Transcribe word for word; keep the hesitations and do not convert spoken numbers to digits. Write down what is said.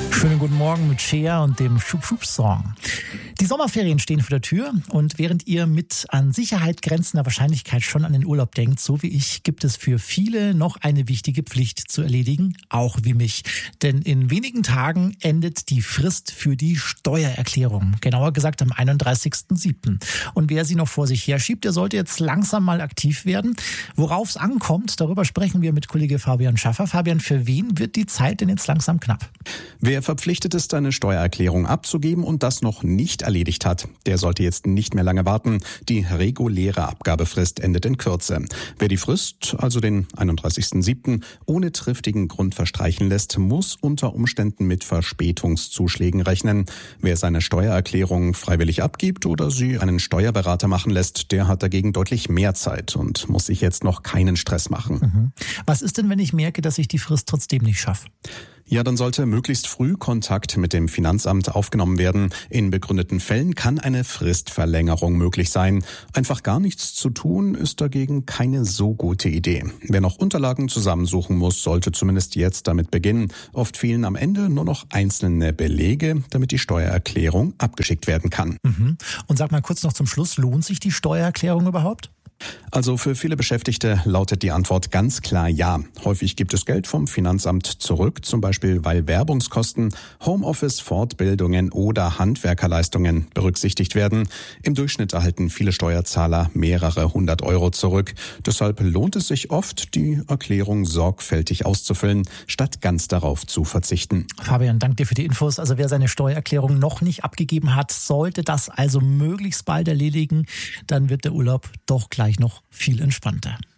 Schönen guten Morgen mit Cher und dem Schub-Schub-Song. Die Sommerferien stehen vor der Tür und während ihr mit an Sicherheit grenzender Wahrscheinlichkeit schon an den Urlaub denkt, so wie ich, gibt es für viele noch eine wichtige Pflicht zu erledigen, auch wie mich. Denn in wenigen Tagen endet die Frist für die Steuererklärung, genauer gesagt am einunddreißigsten siebten Und wer sie noch vor sich herschiebt, der sollte jetzt langsam mal aktiv werden. Worauf es ankommt, darüber sprechen wir mit Kollege Fabian Schaffer. Fabian, für wen wird die Zeit denn jetzt langsam knapp? Wer verpflichtet ist, eine Steuererklärung abzugeben und das noch nicht erledigt hat, der sollte jetzt nicht mehr lange warten. Die reguläre Abgabefrist endet in Kürze. Wer die Frist, also den einunddreißigsten siebten ohne triftigen Grund verstreichen lässt, muss unter Umständen mit Verspätungszuschlägen rechnen. Wer seine Steuererklärung freiwillig abgibt oder sie einen Steuerberater machen lässt, der hat dagegen deutlich mehr Zeit und muss sich jetzt noch keinen Stress machen. Mhm. Was ist denn, wenn ich merke, dass ich die Frist trotzdem nicht schaffe? Ja, dann sollte möglichst früh Kontakt mit dem Finanzamt aufgenommen werden. In begründeten Fällen kann eine Fristverlängerung möglich sein. Einfach gar nichts zu tun, ist dagegen keine so gute Idee. Wer noch Unterlagen zusammensuchen muss, sollte zumindest jetzt damit beginnen. Oft fehlen am Ende nur noch einzelne Belege, damit die Steuererklärung abgeschickt werden kann. Mhm. Und sag mal kurz noch zum Schluss, lohnt sich die Steuererklärung überhaupt? Also für viele Beschäftigte lautet die Antwort ganz klar ja. Häufig gibt es Geld vom Finanzamt zurück, zum Beispiel weil Werbungskosten, Homeoffice, Fortbildungen oder Handwerkerleistungen berücksichtigt werden. Im Durchschnitt erhalten viele Steuerzahler mehrere hundert Euro zurück. Deshalb lohnt es sich oft, die Erklärung sorgfältig auszufüllen, statt ganz darauf zu verzichten. Fabian, danke dir für die Infos. Also wer seine Steuererklärung noch nicht abgegeben hat, sollte das also möglichst bald erledigen. Dann wird der Urlaub doch gleich noch viel entspannter.